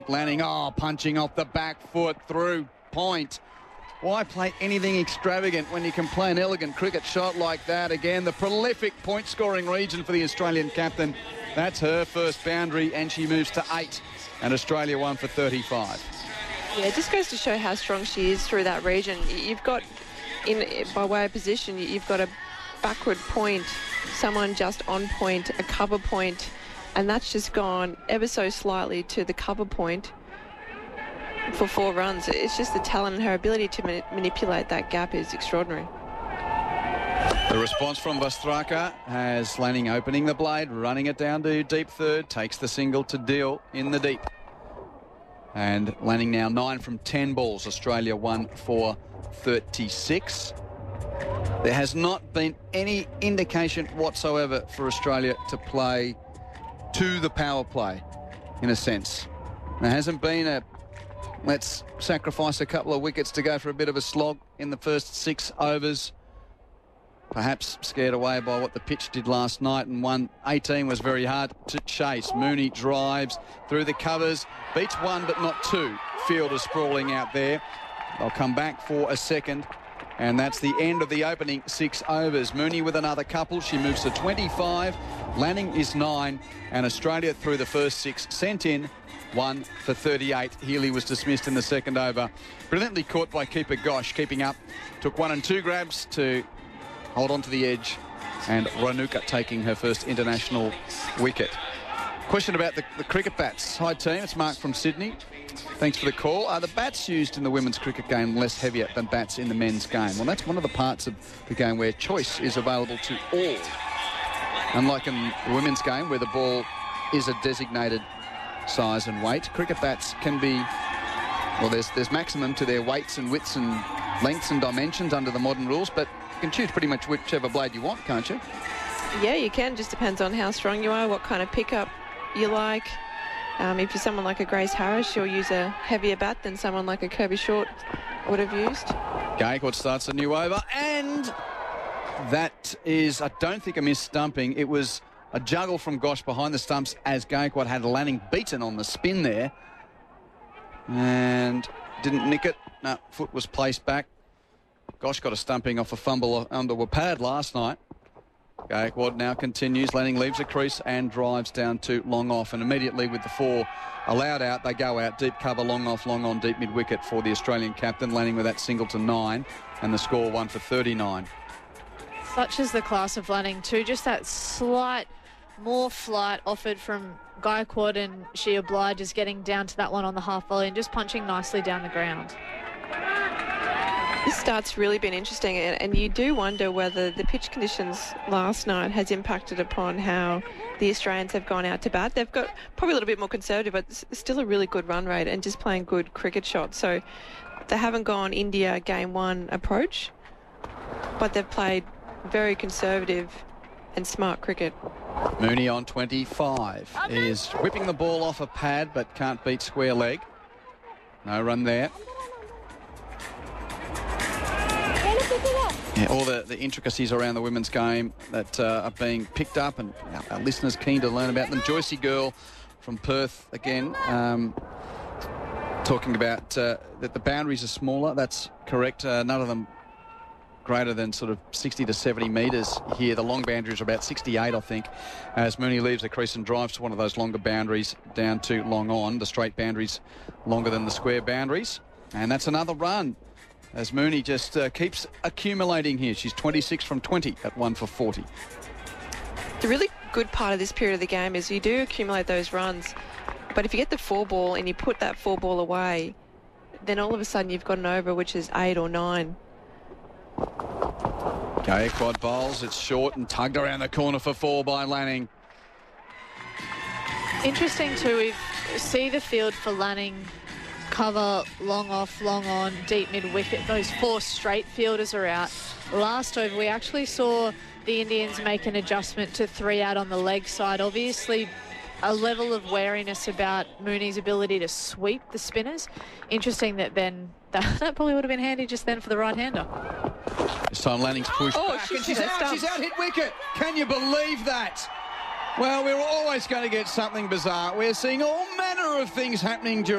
Lanning, punching off the back foot through point. Why play anything extravagant when you can play an elegant cricket shot like that? Again, the prolific point-scoring region for the Australian captain. That's her first boundary, and she moves to 8. And Australia 1 for 35. Yeah, it just goes to show how strong she is through that region. You've got, by way of position, you've got a backward point, someone just on point, a cover point, and that's just gone ever so slightly to the cover point for 4 runs. It's just the talent and her ability to manipulate that gap is extraordinary. The response from Vastraka has Lanning opening the blade, running it down to deep third, takes the single to deal in the deep. And Lanning now 9 from 10 balls. Australia 1 for 36. There has not been any indication whatsoever for Australia to play to the power play, in a sense. There hasn't been a let's sacrifice a couple of wickets to go for a bit of a slog in the first 6 overs. Perhaps scared away by what the pitch did last night, and 118 was very hard to chase. Mooney drives through the covers, beats 1 but not 2. Fielder sprawling out there. They'll come back for a second, and that's the end of the opening 6 overs. Mooney with another couple. She moves to 25. Lanning is 9, and Australia through the first 6 sent in 1 for 38. Healy was dismissed in the second over. Brilliantly caught by keeper Gosh, keeping up. Took 1 and 2 grabs to hold on to the edge, and Ranuka taking her first international wicket. Question about the cricket bats. Hi team, it's Mark from Sydney. Thanks for the call. Are the bats used in the women's cricket game less heavier than bats in the men's game? Well, that's one of the parts of the game where choice is available to all. Unlike in the women's game where the ball is a designated size and weight, cricket bats can be, well, there's maximum to their weights and widths and lengths and dimensions under the modern rules, but you can choose pretty much whichever blade you want, can't you? Yeah, you can. Just depends on how strong you are, what kind of pickup you like. If you're someone like a Grace Harris, she'll use a heavier bat than someone like a Kirby Short would have used. Gaikwad starts a new over, and that is, I don't think, a missed stumping. It was a juggle from Gosh behind the stumps as Gaikwad had Lanning beaten on the spin there. And didn't nick it. No, foot was placed back. Gosh got a stumping off a fumble under a pad last night. Gaikwad now continues. Lanning leaves the crease and drives down to long off. And immediately with the 4 allowed out, they go out. Deep cover, long off, long on, deep mid-wicket for the Australian captain. Lanning with that single to 9. And the score 1 for 39. Such is the class of Lanning too. Just that slight more flight offered from Gaikwad, and she obliges getting down to that one on the half volley and just punching nicely down the ground. This start's really been interesting, and you do wonder whether the pitch conditions last night has impacted upon how the Australians have gone out to bat. They've got probably a little bit more conservative, but still a really good run rate and just playing good cricket shots. So they haven't gone India game 1 approach, but they've played very conservative and smart cricket. Mooney on 25 is whipping the ball off a pad but can't beat square leg. No run there. Yeah, all the intricacies around the women's game that are being picked up, and our listeners keen to learn about them. Joycey Girl from Perth again, talking about that the boundaries are smaller. That's correct. None of them greater than sort of 60 to 70 metres here. The long boundaries are about 68, I think, as Mooney leaves the crease and drives to one of those longer boundaries down to long on. The straight boundaries longer than the square boundaries. And that's another run as Mooney just keeps accumulating here. She's 26 from 20 at 1 for 40. The really good part of this period of the game is you do accumulate those runs, but if you get the 4 ball and you put that 4 ball away, then all of a sudden you've got an over which is 8 or 9. Gaikwad bowls, it's short and tugged around the corner for 4 by Lanning. Interesting too, we see the field for Lanning cover, long off, long on, deep mid-wicket. Those 4 straight fielders are out. Last over, we actually saw the Indians make an adjustment to 3 out on the leg side. Obviously, a level of wariness about Mooney's ability to sweep the spinners. Interesting that then that probably would have been handy just then for the right-hander. This time Lanning's pushed back and she's out, hit wicket. Can you believe that? Well, we're always going to get something bizarre. We're seeing all manner of things happening during